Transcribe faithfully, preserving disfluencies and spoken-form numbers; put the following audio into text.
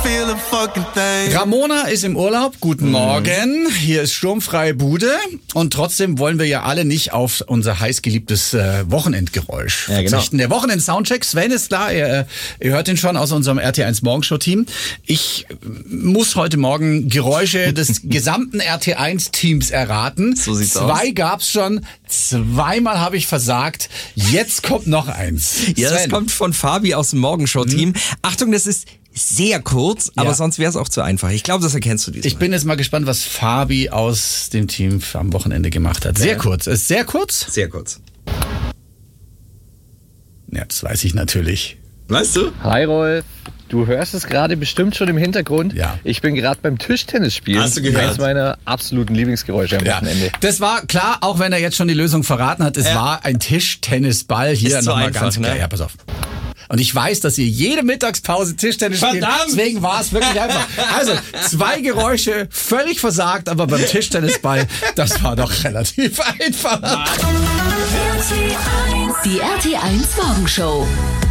Ramona ist im Urlaub. Guten Morgen. Hier ist sturmfreie Bude. Und trotzdem wollen wir ja alle nicht auf unser heißgeliebtes äh, Wochenendgeräusch ja, genau. verzichten. Der Wochenend-Soundcheck, Sven ist da. Ihr, ihr hört ihn schon aus unserem R T eins Morgenshow-Team. Ich muss heute Morgen Geräusche des gesamten R T eins Teams erraten. So sieht's Zwei aus. gab's schon. Zweimal habe ich versagt. Jetzt kommt noch eins. Ja, Sven. das kommt von Fabi aus dem Morgenshow-Team. Mhm. Achtung, das ist sehr kurz, aber Ja. sonst wäre es auch zu einfach. Ich glaube, das erkennst du diesmal. Ich bin jetzt mal gespannt, was Fabi aus dem Team am Wochenende gemacht hat. Sehr Ja. kurz. Ist sehr kurz? Sehr kurz. Ja, das weiß ich natürlich. Weißt du? Hi Rolf, du hörst es gerade bestimmt schon im Hintergrund. Ja. Ich bin gerade beim Tischtennis spielen. Hast du gehört? Eines meiner absoluten Lieblingsgeräusche am Ja, Wochenende. das war klar, auch wenn er jetzt schon die Lösung verraten hat. Es Ja. war ein Tischtennisball. Hier Ist so nochmal einfach, ganz ne? klar. Ja, pass auf. Und ich weiß, dass ihr jede Mittagspause Tischtennis spielt. Verdammt! Deswegen war es wirklich einfach. Also, zwei Geräusche, völlig versagt, aber beim Tischtennisball, das war doch relativ einfach. Die R T eins Morgenshow.